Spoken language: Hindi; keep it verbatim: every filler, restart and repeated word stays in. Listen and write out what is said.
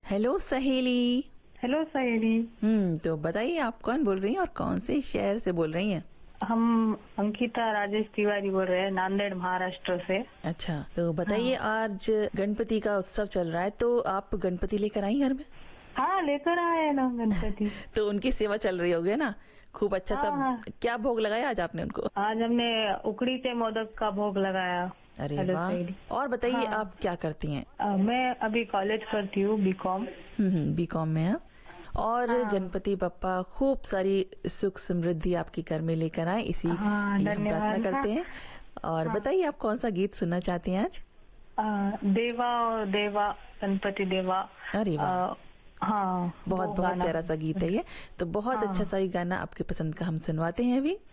हेलो सहेली। हेलो सहेली। हम्म तो बताइए आप कौन बोल रही हैं और कौन से शहर से बोल रही हैं? हम अंकिता राजेश तिवारी बोल रहे हैं, नांदेड़ महाराष्ट्र से। अच्छा, तो बताइए हाँ आज गणपति का उत्सव चल रहा है, तो आप गणपति लेकर आई घर में? हाँ, लेकर आए हैं ना गणपति। तो उनकी सेवा चल रही होगी ना, खूब अच्छा हाँ सब। हाँ, क्या भोग लगाया आज आपने उनको? आज हमने उकड़ी के मोदक का भोग लगाया। अरे हेलो वाह। सहेली। और बताइए हाँ, आप क्या करती हैं? अ, मैं अभी कॉलेज करती हूँ, बीकॉम। हम्म बी कॉम में हैं। और हाँ गणपति बप्पा खूब सारी सुख समृद्धि आपके घर में लेकर आए, इसी हाँ, ये हम प्रार्थना धन्यवाद। हाँ करते हैं। और हाँ, बताइए आप कौन सा गीत सुनना चाहती हैं आज? अ, देवा और देवा, गणपति देवा। अरे वाह, आ, हाँ, बहुत वो बहुत गाना। प्यारा सा गीत है ये। तो बहुत अच्छा हाँ सा ये गाना आपके पसंद का हम सुनवाते हैं अभी।